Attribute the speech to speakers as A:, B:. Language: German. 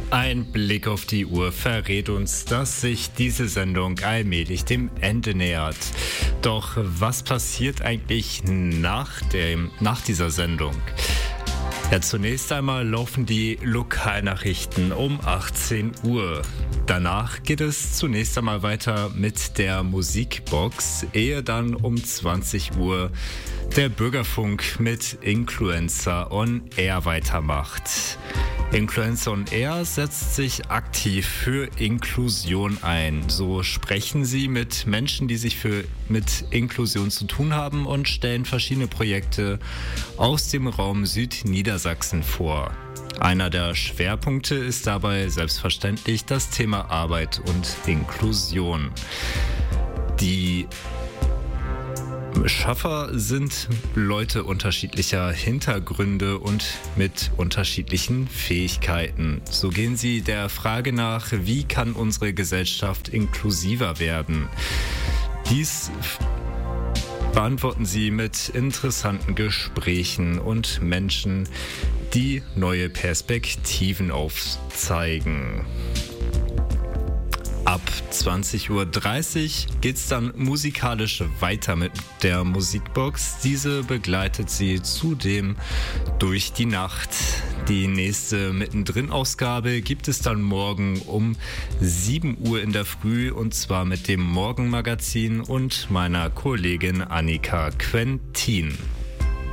A: Ein Blick auf die Uhr verrät uns, dass sich diese Sendung allmählich dem Ende nähert. Doch was passiert eigentlich nach dieser Sendung? Ja, zunächst einmal laufen die Lokalnachrichten um 18 Uhr. Danach geht es zunächst einmal weiter mit der Musikbox, ehe dann um 20 Uhr der Bürgerfunk mit Influencer on Air weitermacht. Influencer on Air setzt sich aktiv für Inklusion ein. So sprechen sie mit Menschen, die sich mit Inklusion zu tun haben und stellen verschiedene Projekte aus dem Raum Südniedersachsen vor. Einer der Schwerpunkte ist dabei selbstverständlich das Thema Arbeit und Inklusion. Die Schaffer sind Leute unterschiedlicher Hintergründe und mit unterschiedlichen Fähigkeiten. So gehen sie der Frage nach, wie kann unsere Gesellschaft inklusiver werden? Dies beantworten sie mit interessanten Gesprächen und Menschen, die neue Perspektiven aufzeigen. Ab 20.30 Uhr geht's dann musikalisch weiter mit der Musikbox. Diese begleitet sie zudem durch die Nacht. Die nächste Mittendrin-Ausgabe gibt es dann morgen um 7 Uhr in der Früh, und zwar mit dem Morgenmagazin und meiner Kollegin Annika Quentin.